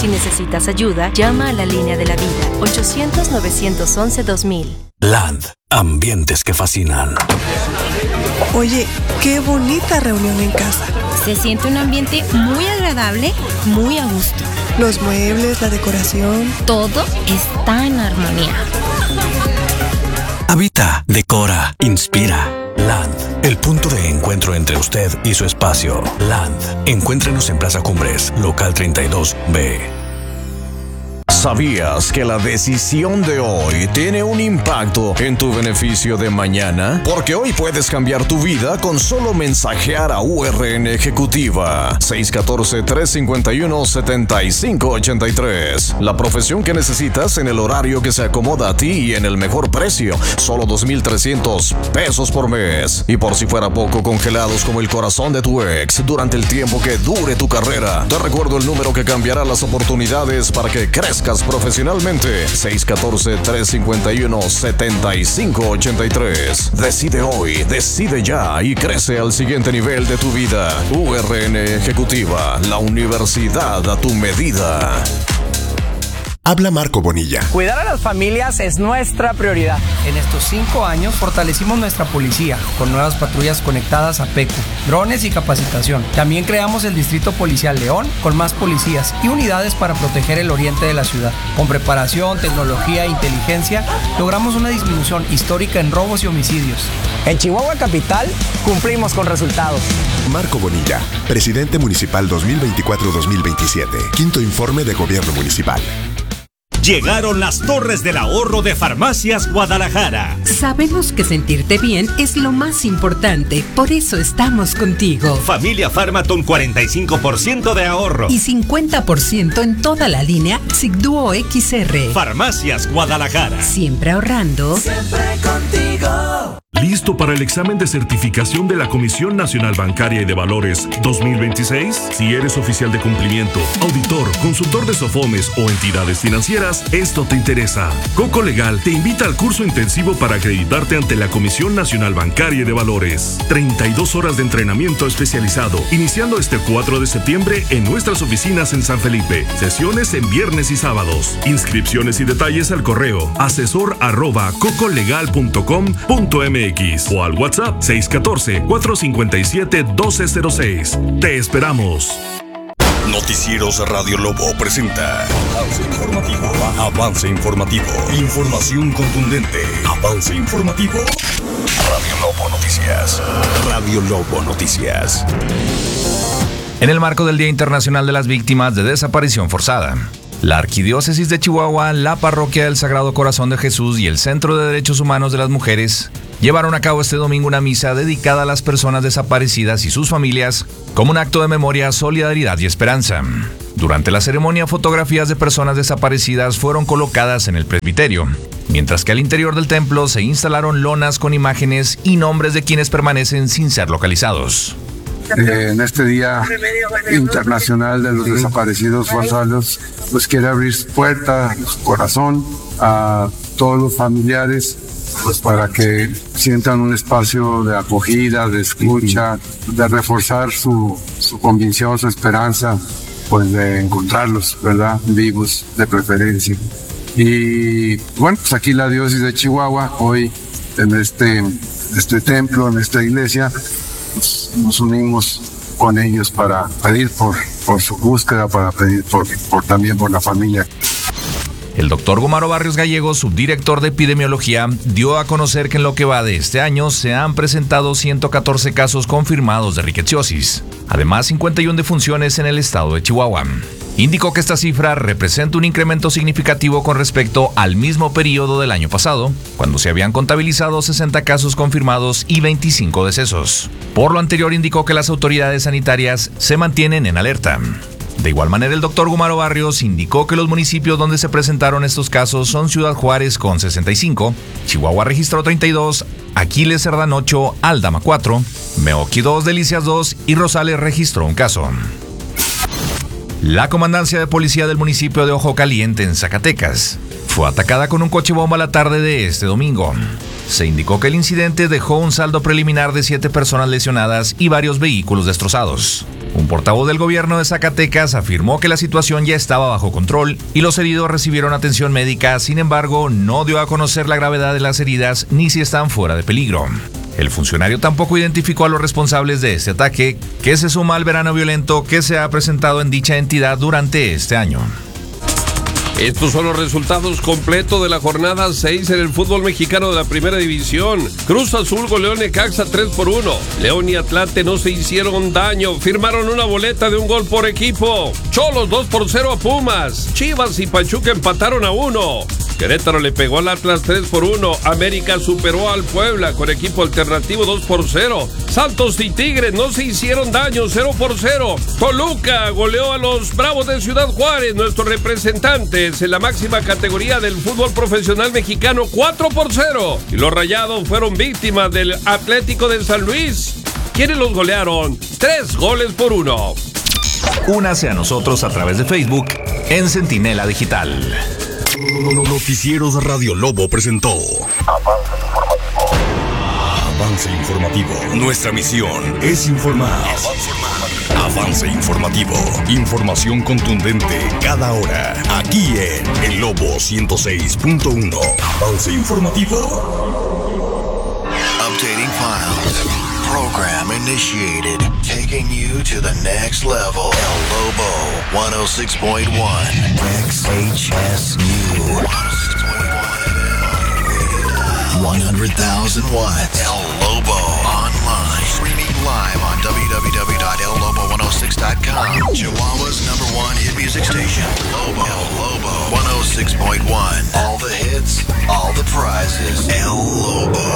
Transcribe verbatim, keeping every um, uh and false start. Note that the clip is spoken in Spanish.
Si necesitas ayuda, llama a la línea de la vida, ochocientos, novecientos once, dos mil. Land, ambientes que fascinan. Oye, qué bonita reunión en casa. Se siente un ambiente muy agradable, muy a gusto. Los muebles, la decoración. Todo está en armonía. Habita, decora, inspira. Land, el punto de encuentro entre usted y su espacio. Land, encuéntrenos en Plaza Cumbres, local treinta y dos B. ¿Sabías que la decisión de hoy tiene un impacto en tu beneficio de mañana? Porque hoy puedes cambiar tu vida con solo mensajear a U R N Ejecutiva seis uno cuatro, tres cinco uno, siete cinco ocho tres. La profesión que necesitas en el horario que se acomoda a ti y en el mejor precio. Solo dos mil trescientos pesos por mes. Y por si fuera poco, congelados como el corazón de tu ex durante el tiempo que dure tu carrera. Te recuerdo el número que cambiará las oportunidades para que crezcas profesionalmente. seis uno cuatro, tres cinco uno, siete cinco ocho tres. Decide hoy, decide ya y crece al siguiente nivel de tu vida. U R N Ejecutiva, la universidad a tu medida. Habla Marco Bonilla. Cuidar a las familias es nuestra prioridad. En estos cinco años fortalecimos nuestra policía con nuevas patrullas conectadas a PECO, drones y capacitación. También creamos el Distrito Policial León con más policías y unidades para proteger el oriente de la ciudad. Con preparación, tecnología e inteligencia logramos una disminución histórica en robos y homicidios. En Chihuahua Capital cumplimos con resultados. Marco Bonilla, presidente municipal dos mil veinticuatro dos mil veintisiete. Quinto informe de gobierno municipal. Llegaron las Torres del Ahorro de Farmacias Guadalajara. Sabemos que sentirte bien es lo más importante, por eso estamos contigo. Familia Farmaton, cuarenta y cinco por ciento de ahorro. Y cincuenta por ciento en toda la línea Sigduo X R. Farmacias Guadalajara. Siempre ahorrando. Siempre contigo. ¿Listo para el examen de certificación de la Comisión Nacional Bancaria y de Valores dos mil veintiséis? Si eres oficial de cumplimiento, auditor, consultor de SOFOMES o entidades financieras, esto te interesa. Coco Legal te invita al curso intensivo para acreditarte ante la Comisión Nacional Bancaria y de Valores. treinta y dos horas de entrenamiento especializado, iniciando este cuatro de septiembre en nuestras oficinas en San Felipe. Sesiones en viernes y sábados. Inscripciones y detalles al correo asesor arroba cocolegal punto com punto m x o al WhatsApp seis uno cuatro, cuatro cinco siete, uno dos cero seis. Te esperamos. Noticieros Radio Lobo presenta Avance Informativo. Avance Informativo. Información contundente. Avance Informativo. Radio Lobo Noticias. Radio Lobo Noticias. En el marco del Día Internacional de las Víctimas de Desaparición Forzada, la Arquidiócesis de Chihuahua, la Parroquia del Sagrado Corazón de Jesús y el Centro de Derechos Humanos de las Mujeres llevaron a cabo este domingo una misa dedicada a las personas desaparecidas y sus familias como un acto de memoria, solidaridad y esperanza. Durante la ceremonia, fotografías de personas desaparecidas fueron colocadas en el presbiterio, mientras que al interior del templo se instalaron lonas con imágenes y nombres de quienes permanecen sin ser localizados. Eh, en este Día Internacional de los Desaparecidos Forzados, pues quiere abrir su puerta, su corazón a todos los familiares, pues para que sientan un espacio de acogida, de escucha, de reforzar su, su convicción, su esperanza, pues de encontrarlos, ¿verdad? Vivos, de preferencia. Y bueno, pues aquí la diócesis de Chihuahua, hoy en este, este templo, en esta iglesia, pues nos unimos con ellos para pedir por, por su búsqueda, para pedir por, por también por la familia. El doctor Gumaro Barrios Gallegos, subdirector de epidemiología, dio a conocer que en lo que va de este año se han presentado ciento catorce casos confirmados de riqueciosis, además cincuenta y una defunciones en el estado de Chihuahua. Indicó que esta cifra representa un incremento significativo con respecto al mismo periodo del año pasado, cuando se habían contabilizado sesenta casos confirmados y veinticinco decesos. Por lo anterior, indicó que las autoridades sanitarias se mantienen en alerta. De igual manera, el doctor Gumaro Barrios indicó que los municipios donde se presentaron estos casos son Ciudad Juárez con sesenta y cinco, Chihuahua registró treinta y dos, Aquiles Cerdán ocho, Aldama cuatro, Meoqui dos, Delicias dos y Rosales registró un caso. La comandancia de policía del municipio de Ojo Caliente, en Zacatecas, fue atacada con un coche bomba la tarde de este domingo. Se indicó que el incidente dejó un saldo preliminar de siete personas lesionadas y varios vehículos destrozados. Un portavoz del gobierno de Zacatecas afirmó que la situación ya estaba bajo control y los heridos recibieron atención médica, sin embargo, no dio a conocer la gravedad de las heridas ni si están fuera de peligro. El funcionario tampoco identificó a los responsables de este ataque, que se suma al verano violento que se ha presentado en dicha entidad durante este año. Estos son los resultados completos de la jornada seis en el fútbol mexicano de la primera división. Cruz Azul goleó a Necaxa tres por uno. León y Atlante no se hicieron daño, firmaron una boleta de un gol por equipo. Cholos dos por cero a Pumas. Chivas y Pachuca empataron a uno. Querétaro le pegó al Atlas tres por uno. América superó al Puebla con equipo alternativo dos por cero. Santos y Tigres no se hicieron daño, cero por cero. Toluca goleó a los Bravos de Ciudad Juárez, nuestros representantes en la máxima categoría del fútbol profesional mexicano, cuatro por cero. Y los Rayados fueron víctimas del Atlético de San Luis, quienes los golearon tres goles por uno. Únase a nosotros a través de Facebook en Centinela Digital. Noticieros Radio Lobo presentó Avance Informativo. Nuestra misión es informar. Avance Informativo. Información contundente cada hora. Aquí en El Lobo ciento seis punto uno. Avance Informativo. Updating files. Program initiated. Taking you to the next level. El Lobo one oh six point one. X H S U. one hundred thousand watts. El Lobo online. Streaming live on w w w dot el lobo one oh six dot com. Chihuahua's number one hit music station. Lobo. El Lobo one oh six point one. All the hits, all the prizes. El Lobo.